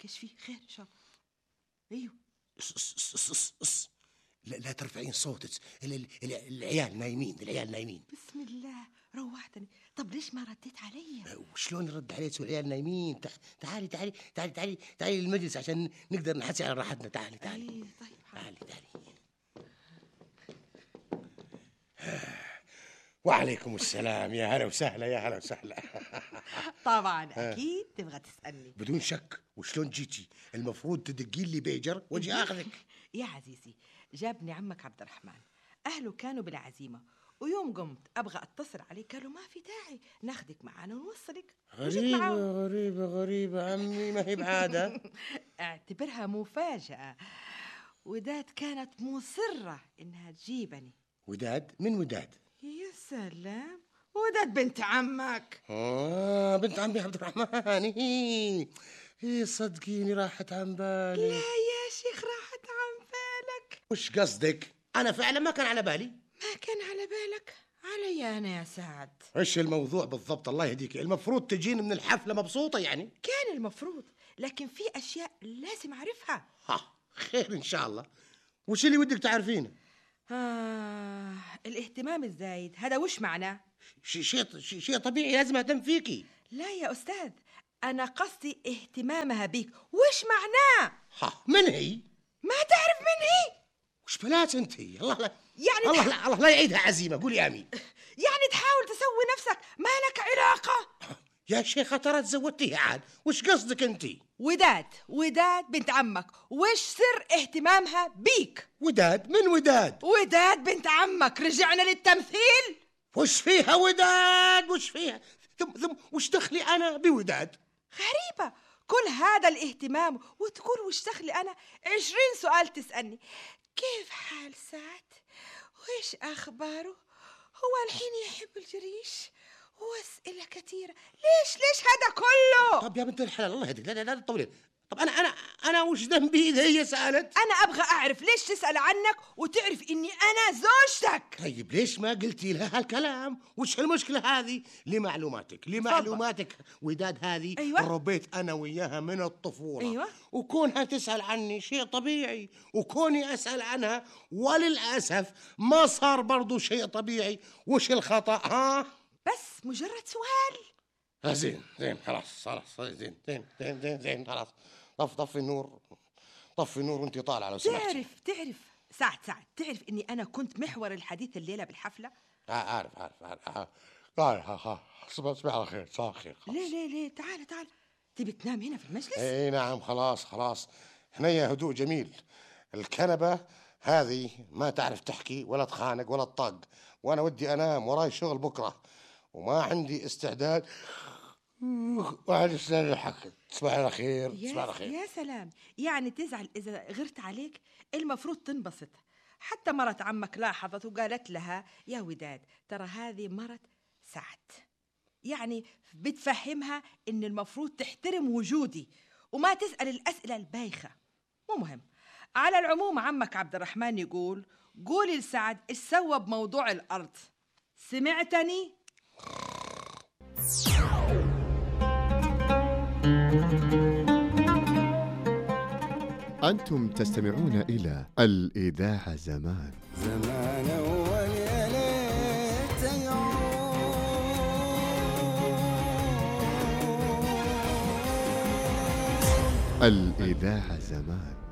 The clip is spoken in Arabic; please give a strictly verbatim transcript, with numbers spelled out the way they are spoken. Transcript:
ايش فيه؟ خير ان شاء الله. ايوه اس اس اس اس اس. لا, لا ترفعين صوتك، العيال نايمين، العيال نايمين. بسم الله روحتني. طب ليش ما رديت علي؟ وشلون نرد عليك والعيال نايمين؟ تعالي تعالي تعالي تعالي تعالي للمجلس عشان نقدر نحكي على راحتنا. تعالي تعالي. ايه طيب تعالي تعالي. وعليكم السلام. يا هلا وسهلا، يا هلا وسهلا. طبعا اكيد تبغى تسالني. بدون شك. وشلون جيتي؟ المفروض تدقين لي بيجر واجي اخذك. يا عزيزي جابني عمك عبد الرحمن، اهله كانوا بالعزيمه، ويوم قمت ابغى اتصل عليك قالوا ما في داعي ناخذك معانا ونوصلك. غريبه غريبه غريبه عمي، ما هي بعاده. اعتبرها مفاجاه. وداد كانت مصره انها تجيبني. وداد؟ من وداد؟ يا سلام، وداد بنت عمك. اه بنت عمي عبد الرحمن. هي هي صدقيني راحت عن بالي. لا يا شيخ راحت عن بالك. وش قصدك؟ انا فعلا ما كان على بالي. ما كان على بالك؟ علي انا يا سعد. ايش الموضوع بالضبط؟ الله يهديك. المفروض تجين من الحفله مبسوطه يعني. كان المفروض، لكن في اشياء لازم اعرفها. ها خير ان شاء الله. وش اللي ودك تعرفينه؟ آه الاهتمام الزايد هذا وش معناه؟ شيء شيء شيء طبيعي، لازم اهتم فيكي. لا يا أستاذ، أنا قصدي اهتمامها بيك. وش معناه؟ ها من هي؟ ما تعرف من هي؟ وش بلاش انت؟ الله لا يعني الله تح... لا الله لا يعيدها عزيمة. قولي آمين. يعني تحاول تسوي نفسك ما لك علاقة. يا شيخة ترى تزودتيها عاد. وش قصدك انت؟ وداد وداد بنت عمك، وش سر اهتمامها بيك؟ وداد؟ من وداد؟ وداد بنت عمك. رجعنا للتمثيل. وش فيها وداد؟ وش فيها؟ ثم ثم وش دخلي انا بوداد؟ غريبة كل هذا الاهتمام وتقول وش دخلي انا؟ عشرين سؤال تسألني. كيف حال سعد؟ وإيش أخباره؟ هو الحين يحب الجريش؟ وأسئلة كثيرة. ليش ليش هذا كله؟ طب يا بنت الحلال الله يهديك، لا لا لا تطولين. طب أنا أنا أنا وش ذنبي إذا هي سألت؟ أنا أبغى أعرف ليش تسأل عنك وتعرف إني أنا زوجتك. طيب ليش ما قلتي لها هالكلام؟ وش المشكلة هذه؟ لمعلوماتك لمعلوماتك وداد هذه أيوة؟ ربيت أنا وياها من الطفولة. أيوة؟ وكونها تسأل عني شيء طبيعي، وكوني أسأل عنها وللأسف ما صار برضو شيء طبيعي. وش الخطأ ها؟ بس مجرد سؤال. آه زين زين خلاص خلاص زين زين زين زين زين خلاص. طف طفي النور، طفي النور وانت طالعه لو سمحتي. تعرف تعرف سعد سعد تعرف اني انا كنت محور الحديث الليله بالحفله. آه عارف عارف عارف. طالع ها صباح على خير. صباح الخير. ليه ليه ليه تعال تعال. تبي تنام هنا في المجلس؟ اي نعم خلاص خلاص. هنيا هدوء جميل. الكنبه هذه ما تعرف تحكي ولا تخانق ولا تطق، وانا ودي انام، وراي شغل بكره وما عندي استعداد واحد يستنى الحكي. تصبح على خير. تصبح على خير. يا سلام، يعني تزعل إذا غرت عليك؟ المفروض تنبسط. حتى مرت عمك لاحظت وقالت لها يا وداد ترى هذه مرت سعد، يعني بتفهمها إن المفروض تحترم وجودي وما تسأل الأسئلة البايخة. مو مهم. على العموم عمك عبد الرحمن يقول قولي لسعد إيش سوى بموضوع الأرض. سمعتني؟ أنتم تستمعون إلى الإذاعة زمان. زمان أول يا ليت الإذاعة زمان.